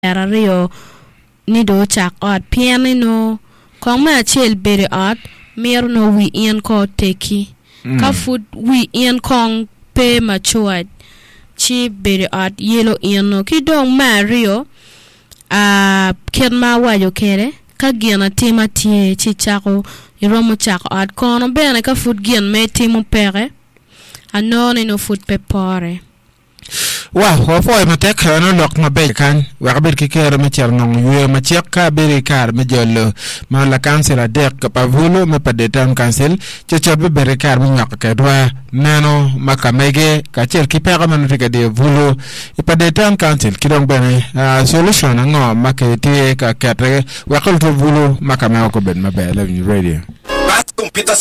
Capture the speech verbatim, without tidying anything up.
Rio ni do chak ot piano no kong ma chel bere ot mer no wi ien ko teki mm. ka food wi ien kong pe ma chuad chi bere ot yelo ien no ki dong ma Rio a uh, ken ma wa yo kere ka giana tema tie chi chako iromo chak ot kono bene ka food gian me timo pere anone no food pepore wa ho fo ma tek no lok ma be kan wa ber ki kere ma cher no yu ma chek ka bere kar ma jollo ma la cancel dek ka pa volo ma pa de tan cancel che che be bere kar ma nyok ka dwa nano ma ka mege ka cher ki pa ma no te de volo e pa de tan cancel ki dong bene uh, solution ngo ma ke te ka ka wa ko to volo ma ka ma ko ben ma be la radio